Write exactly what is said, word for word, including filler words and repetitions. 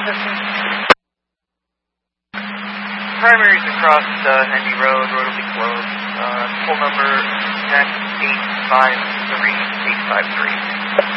Primary's across uh, Hendy Road, road will be closed. Uh, full number ten eight five three eight five three.